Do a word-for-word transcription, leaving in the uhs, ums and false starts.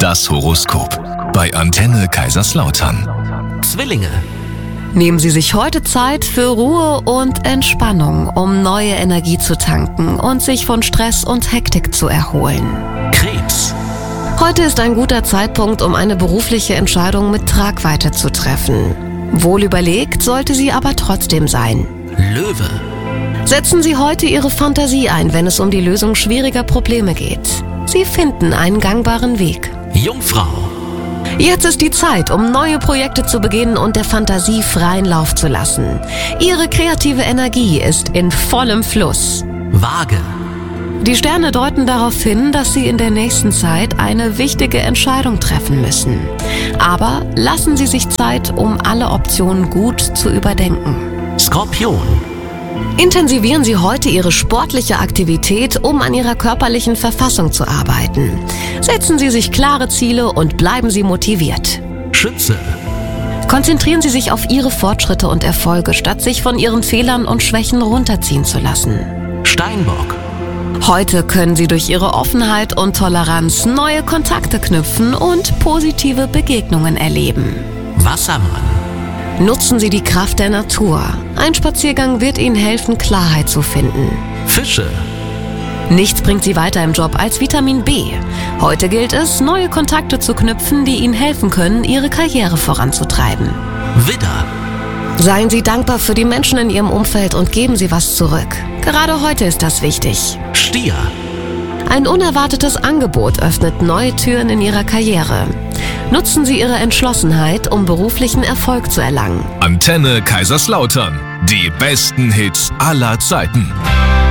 Das Horoskop bei Antenne Kaiserslautern. Zwillinge. Nehmen Sie sich heute Zeit für Ruhe und Entspannung, um neue Energie zu tanken und sich von Stress und Hektik zu erholen. Krebs. Heute ist ein guter Zeitpunkt, um eine berufliche Entscheidung mit Tragweite zu treffen. Wohl überlegt sollte sie aber trotzdem sein. Löwe. Setzen Sie heute Ihre Fantasie ein, wenn es um die Lösung schwieriger Probleme geht. Sie finden einen gangbaren Weg. Jungfrau. Jetzt ist die Zeit, um neue Projekte zu beginnen und der Fantasie freien Lauf zu lassen. Ihre kreative Energie ist in vollem Fluss. Waage. Die Sterne deuten darauf hin, dass Sie in der nächsten Zeit eine wichtige Entscheidung treffen müssen. Aber lassen Sie sich Zeit, um alle Optionen gut zu überdenken. Skorpion. Intensivieren Sie heute Ihre sportliche Aktivität, um an Ihrer körperlichen Verfassung zu arbeiten. Setzen Sie sich klare Ziele und bleiben Sie motiviert. Schütze. Konzentrieren Sie sich auf Ihre Fortschritte und Erfolge, statt sich von Ihren Fehlern und Schwächen runterziehen zu lassen. Steinbock. Heute können Sie durch Ihre Offenheit und Toleranz neue Kontakte knüpfen und positive Begegnungen erleben. Wassermann. Nutzen Sie die Kraft der Natur. Ein Spaziergang wird Ihnen helfen, Klarheit zu finden. Fische. Nichts bringt Sie weiter im Job als Vitamin B. Heute gilt es, neue Kontakte zu knüpfen, die Ihnen helfen können, Ihre Karriere voranzutreiben. Widder. Seien Sie dankbar für die Menschen in Ihrem Umfeld und geben Sie was zurück. Gerade heute ist das wichtig. Stier. Ein unerwartetes Angebot öffnet neue Türen in Ihrer Karriere. Nutzen Sie Ihre Entschlossenheit, um beruflichen Erfolg zu erlangen. Antenne Kaiserslautern. Die besten Hits aller Zeiten.